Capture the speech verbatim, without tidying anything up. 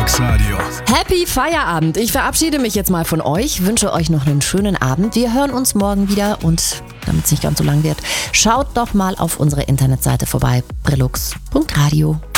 Relax Radio. Happy Feierabend. Ich verabschiede mich jetzt mal von euch, wünsche euch noch einen schönen Abend. Wir hören uns morgen wieder und damit es nicht ganz so lang wird, schaut doch mal auf unsere Internetseite vorbei, brillux punkt radio.